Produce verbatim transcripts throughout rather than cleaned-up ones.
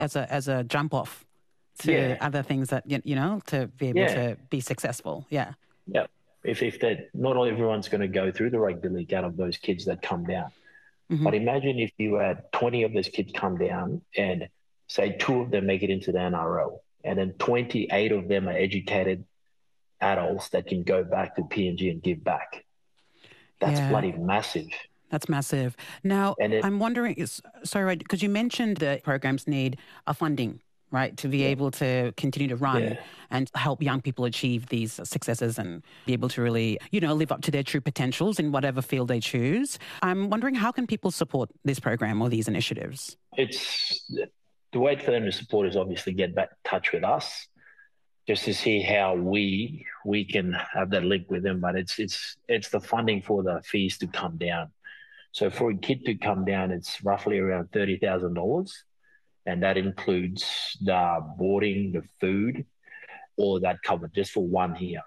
as a as a jump off to Yeah. other things that, y- you know, to be able Yeah. to be successful. Yeah. Yeah. If if that not all everyone's going to go through the rugby league out of those kids that come down. Hmm. But imagine if you had twenty of those kids come down and say two of them make it into the N R L, and then twenty-eight of them are educated adults that can go back to P N G and give back. That's Yeah. bloody massive. That's massive. Now, And it, I'm wondering, is- sorry, right, because you mentioned that programs need a funding, right, to be yeah, able to continue to run yeah, and help young people achieve these successes and be able to really, you know, live up to their true potentials in whatever field they choose. I'm wondering, how can people support this program or these initiatives? it's the way for them to support is obviously get back in touch with us just to see how we we can have that link with them. But it's it's it's the funding for the fees to come down. So for a kid to come down, it's roughly around thirty thousand dollars, and that includes the boarding, the food, all of that covered just for one year.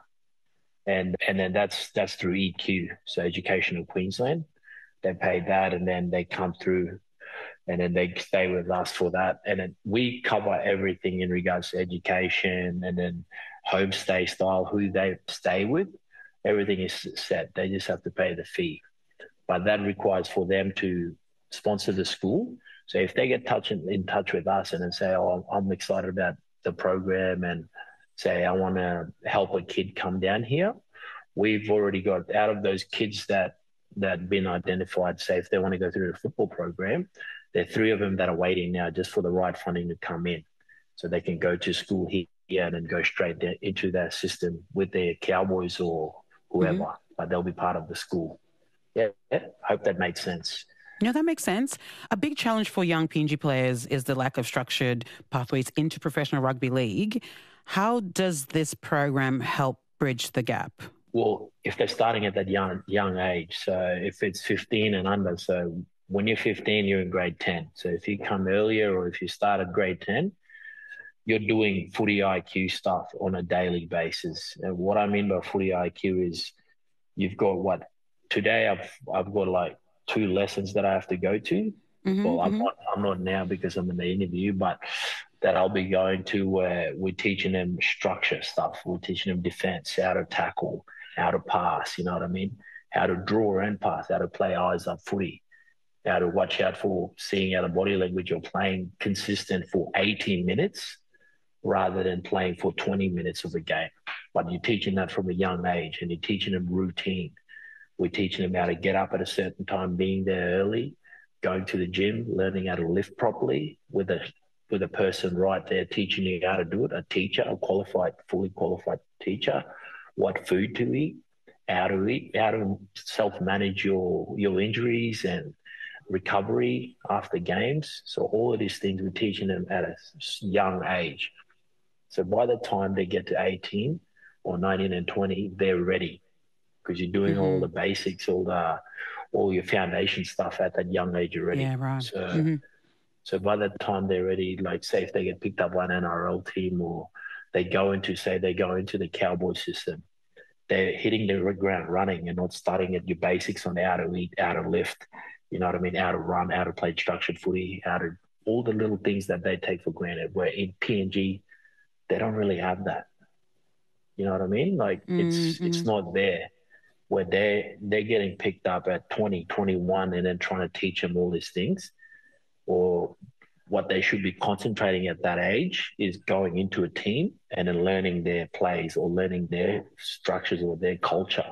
And and then that's that's through E Q, so Educational Queensland. They pay that, and then they come through, and then they stay with us for that. And then we cover everything in regards to education, and then homestay style, who they stay with. Everything is set. They just have to pay the fee, but that requires for them to sponsor the school. So if they get touch in, in touch with us and then say, "Oh, I'm excited about the program," and say, "I want to help a kid come down here," we've already got out of those kids that that been identified. Say if they want to go through the football program, there are three of them that are waiting now just for the right funding to come in, so they can go to school here and then go straight there into that system with their Cowboys or Hmm. whoever. But they'll be part of the school. Yeah, yeah. Hope that made sense. No, that makes sense. A big challenge for young P N G players is the lack of structured pathways into professional rugby league. How does this program help bridge the gap? Well, if they're starting at that young young age, so if it's fifteen and under, so when you're fifteen, you're in grade ten. So if you come earlier or if you start at grade ten, you're doing footy I Q stuff on a daily basis. And what I mean by footy I Q is you've got what today I've I've got like two lessons that I have to go to. Hmm. Well, I'm Hmm. not I'm not now because I'm in the interview, but that I'll be going to where we're teaching them structure stuff. We're teaching them defense, how to tackle, how to pass, you know what I mean? How to draw and pass, how to play eyes up footy, how to watch out for seeing out of body language or playing consistent for eighteen minutes rather than playing for twenty minutes of a game. But you're teaching that from a young age and you're teaching them routine. We're teaching them how to get up at a certain time, being there early, going to the gym, learning how to lift properly with a with a person right there teaching you how to do it, a teacher, a qualified, fully qualified teacher, what food to eat, how to eat, how to self-manage your your injuries and recovery after games. So all of these things we're teaching them at a young age. So by the time they get to eighteen or nineteen and twenty, they're ready because you're doing all Hmm. the basics, all the all your foundation stuff at that young age Yeah, already. right. So Hmm. so by the time they're ready, like say if they get picked up by an N R L team or they go into say they go into the Cowboy system, they're hitting the ground running and not starting at your basics on how to eat, how to lift, you know what I mean, how to run, how to play structured footy, how to all the little things that they take for granted. Where in P N G, they don't really have that. You know what I mean? Like it's Hmm. it's not there where they they're getting picked up at twenty, twenty-one and then trying to teach them all these things. Or what they should be concentrating at that age is going into a team and then learning their plays or learning their structures or their culture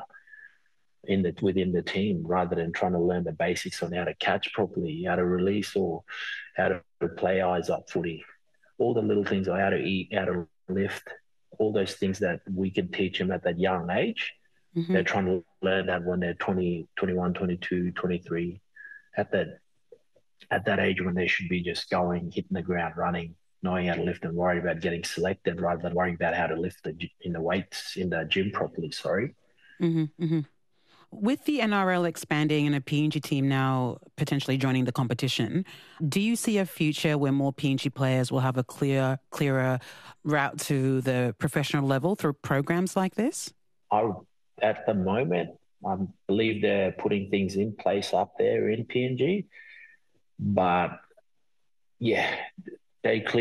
in the within the team rather than trying to learn the basics on how to catch properly, how to release or how to play eyes up footy. All the little things, or how to eat, how to lift, all those things that we can teach them at that young age. Hmm. They're trying to learn that when they're twenty, twenty-one, twenty-two, twenty-three, at that at that age when they should be just going, hitting the ground, running, knowing how to lift and worry about getting selected rather than worrying about how to lift the, in the weights in the gym properly. Sorry. Hmm. Hmm. With the N R L expanding and a P N G team now potentially joining the competition, do you see a future where more P N G players will have a clear, clearer route to the professional level through programs like this? I, at the moment, I believe they're putting things in place up there in P N G. But yeah, they clear